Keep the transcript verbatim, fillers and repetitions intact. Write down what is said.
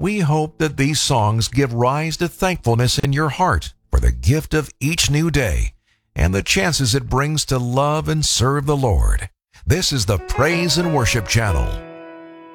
We hope that these songs give rise to thankfulness in your heart for the gift of each new day and the chances it brings to love and serve the Lord. This is the Praise and Worship Channel.